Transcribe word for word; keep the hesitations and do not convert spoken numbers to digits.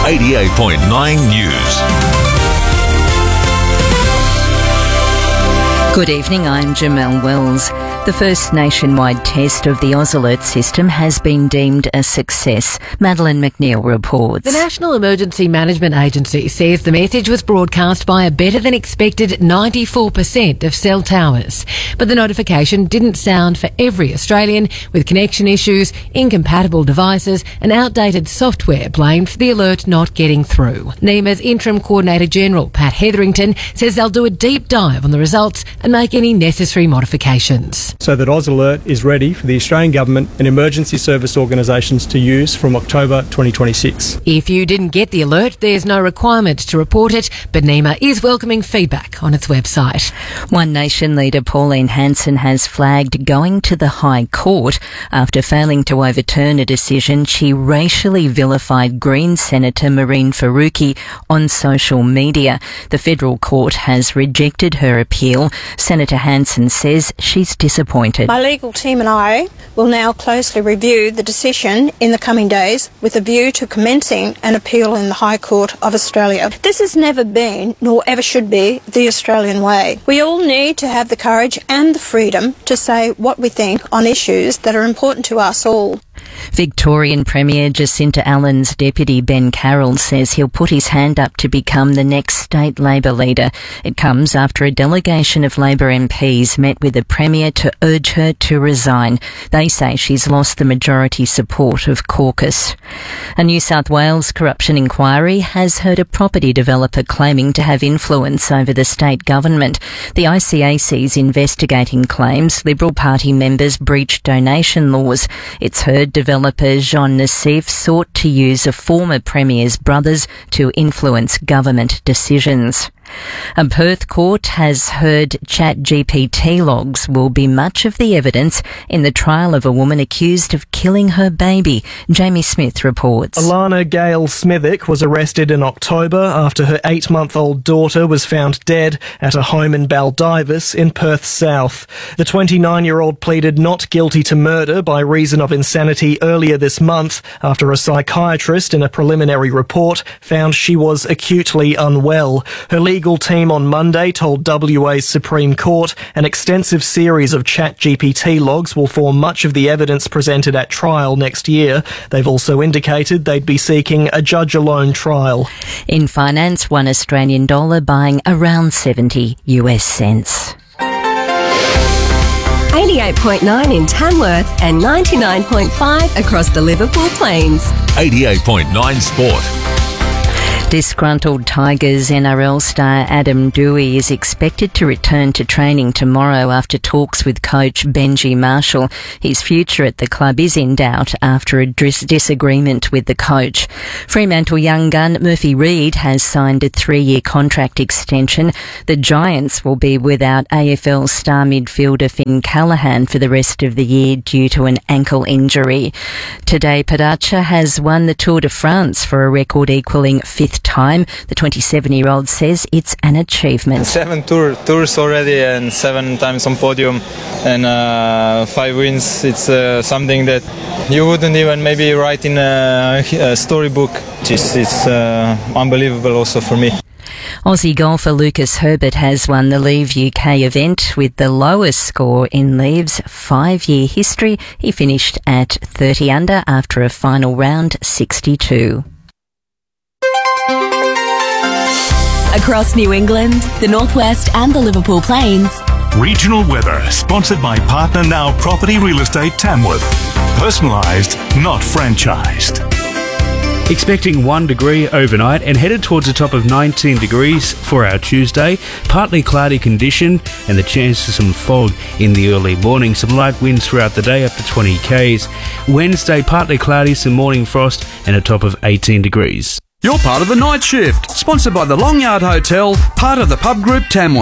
eighty-eight point nine News. Good evening, I'm Jamelle Wells. The first nationwide test of the AusAlert system has been deemed a success. Madeline McNeil reports. The National Emergency Management Agency says the message was broadcast by a better than expected ninety-four percent of cell towers. But the notification didn't sound for every Australian, with connection issues, incompatible devices and outdated software blamed for the alert not getting through. NEMA's Interim Coordinator General, Pat Hetherington, says they'll do a deep dive on the results and make any necessary modifications. So that AusAlert is ready for the Australian Government and emergency service organisations to use from October twenty twenty-six. If you didn't get the alert, there's no requirement to report it, but NEMA is welcoming feedback on its website. One Nation leader Pauline Hanson has flagged going to the High Court after failing to overturn a decision she racially vilified Green Senator Mehreen Faruqi on social media. The federal court has rejected her appeal. Senator Hanson says she's disappointed. My legal team and I will now closely review the decision in the coming days with a view to commencing an appeal in the High Court of Australia. This has never been, nor ever should be, the Australian way. We all need to have the courage and the freedom to say what we think on issues that are important to us all. Victorian Premier Jacinta Allen's deputy Ben Carroll says he'll put his hand up to become the next state Labor leader. It comes after a delegation of Labor M Ps met with the Premier to urge her to resign. They say she's lost the majority support of caucus. A New South Wales corruption inquiry has heard a property developer claiming to have influence over the state government. The I C A C's investigating claims Liberal Party members breached donation laws. It's heard developer Jean Nassif sought to use a former Premier's brothers to influence government decisions. A Perth court has heard Chat G P T logs will be much of the evidence in the trial of a woman accused of killing her baby. Jamie Smith reports. Alana Gale Smithick was arrested in October after her eight-month-old daughter was found dead at a home in Baldivis in Perth South. The twenty-nine-year-old pleaded not guilty to murder by reason of insanity earlier this month after a psychiatrist in a preliminary report found she was acutely unwell. Her legal team on Monday told W A's Supreme Court an extensive series of Chat G P T logs will form much of the evidence presented at trial next year. They've also indicated they'd be seeking a judge-alone trial. In finance, one Australian dollar buying around seventy US cents. eighty-eight point nine in Tamworth and ninety-nine point five across the Liverpool Plains. eighty-eight point nine Sport. Disgruntled Tigers N R L star Adam Doueihi is expected to return to training tomorrow after talks with coach Benji Marshall. His future at the club is in doubt after a dis- disagreement with the coach. Fremantle young gun Murphy Reid has signed a three-year contract extension. The Giants will be without A F L star midfielder Finn Callaghan for the rest of the year due to an ankle injury. Today, Pogačar has won the Tour de France for a record-equalling fifth time. The twenty-seven-year-old says it's an achievement. Seven tour, tours already and seven times on podium and uh, five wins. It's uh, something that you wouldn't even maybe write in a, a storybook. It's, it's uh, unbelievable also for me. Aussie golfer Lucas Herbert has won the Leave U K event with the lowest score in Leave's five-year history. He finished at thirty under after a final round sixty-two. Across New England, the Northwest and the Liverpool Plains. Regional weather, sponsored by Partner Now Property Real Estate Tamworth. Personalised, not franchised. Expecting one degree overnight and headed towards a top of nineteen degrees for our Tuesday. Partly cloudy condition and the chance of some fog in the early morning. Some light winds throughout the day up to twenty k's. Wednesday, partly cloudy, some morning frost and a top of eighteen degrees. You're part of the night shift, sponsored by the Long Yard Hotel, part of the Pub Group Tamworth.